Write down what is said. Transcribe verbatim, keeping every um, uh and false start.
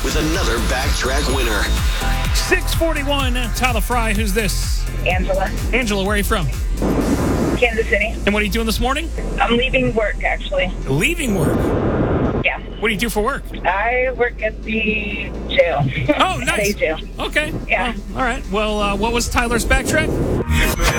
with another Backtrack winner. six forty-one, Tyler Fry. Who's this? Angela, Angela, where are you from? Kansas City. And what are you doing this morning? I'm leaving work, actually. Leaving work. Yeah. What do you do for work? I work at the jail. Oh, nice. State jail. Okay. Yeah. Well, all right. Well, uh, what was Tyler's backtrack?